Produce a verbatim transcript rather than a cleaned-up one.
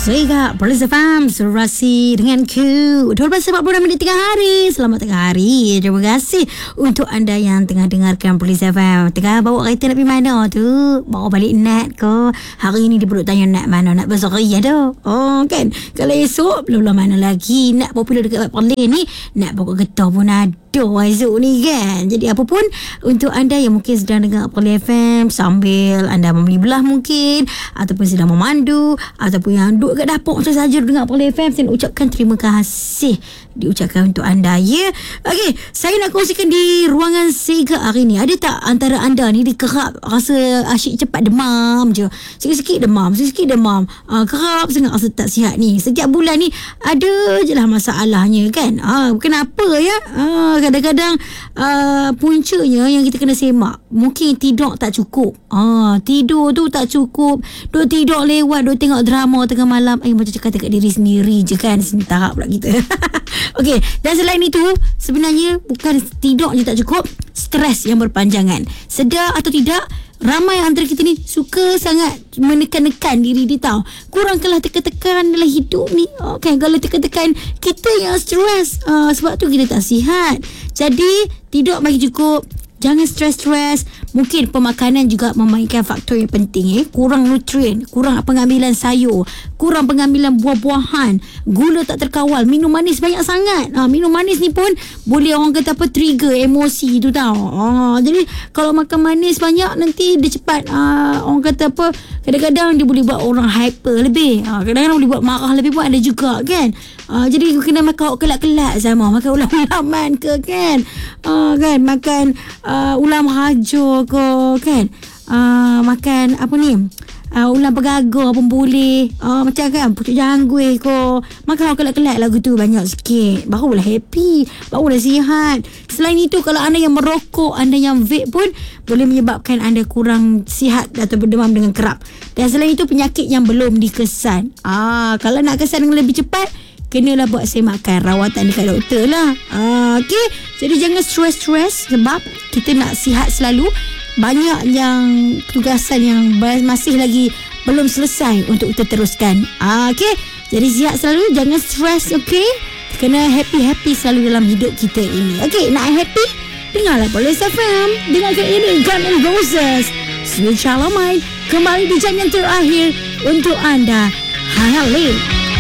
Sehingga Police F M Surasi dengan Q dua belas empat puluh enam minit tengah hari. Selamat tengah hari. Terima kasih untuk anda yang tengah dengarkan Police F M. Tengah bawa kereta nak pergi mana tu? Bawa balik Nat ke? Hari ni dia perlu tanya Nat mana? Nat besok ya tu. Oh kan. Kalau esok belum mana lagi. Nat popular dekat Perlin ni. Nat pokok getah pun ada esok ni kan. Jadi apa pun untuk anda yang mungkin sedang dengar Police F M sambil anda membeli belah mungkin, ataupun sedang memandu, ataupun yang duduk kat dapur macam saja dengar Police F M, saya nak ucapkan terima kasih diucapkan untuk anda ya. Okey, saya nak kongsikan di ruangan Sega hari ni. Ada tak antara anda ni dia kerap rasa asyik cepat demam je, sikit-sikit demam, sikit-sikit demam, uh, kerap sangat rasa tak sihat ni. Setiap bulan ni ada je lah masalahnya kan. uh, Kenapa ya? uh, Kadang-kadang uh, puncanya yang kita kena semak, mungkin tidur tak cukup. uh, Tidur tu tak cukup, duk tidur lewat, duk tengok drama tengah malam. Eh macam cakap dekat diri sendiri je kan. Sementara pula kita. Okey, dan selain itu sebenarnya bukan tidur je tak cukup, stres yang berpanjangan. Sedar atau tidak, ramai antara kita ni suka sangat menekan-nekan diri dia tahu. Kurangkanlah tekan-tekan dalam hidup ni. Okay, kalau tekan-tekan kita yang stres, uh, sebab tu kita tak sihat. Jadi tidur bagi cukup, jangan stres-stres. Mungkin pemakanan juga memainkan faktor yang penting. Eh. Kurang nutrien, kurang pengambilan sayur, kurang pengambilan buah-buahan, gula tak terkawal, minum manis banyak sangat. Ha, minum manis ni pun boleh orang kata apa, trigger emosi tu tau. Ha, jadi kalau makan manis banyak nanti dia cepat, ha, orang kata apa, kadang-kadang dia boleh buat orang hyper lebih. Ha, kadang-kadang boleh buat marah lebih pun ada juga kan. Ha, jadi kena makan kelak-kelak sama, makan ulam-ulaman ke kan. Ha, kan makan uh, ulam raja ke kan. Uh, makan apa ni, uh, ulam pegagar pun boleh. uh, Macam kan pucuk janggut ke, makan kelak-kelak lagu tu banyak sikit, barulah happy, barulah sihat. Selain itu, kalau anda yang merokok, anda yang vape pun boleh menyebabkan anda kurang sihat atau berdemam dengan kerap. Dan selain itu, penyakit yang belum dikesan, ah, kalau nak kesan dengan lebih cepat, kenalah buat semakan rawatan dekat doktor lah. ah, Okay, jadi jangan stres-stres, sebab kita nak sihat selalu. Banyak yang tugasan yang masih lagi belum selesai untuk kita teruskan. ah, Okay, jadi sihat selalu, jangan stres. Okay, kena happy-happy selalu dalam hidup kita ini. Okay, nak happy? Dengarlah Police F M. Dengarkan ini Guns N' Roses, Sweet Child O' Mine, kembali di jam yang terakhir untuk anda. Hai Halil.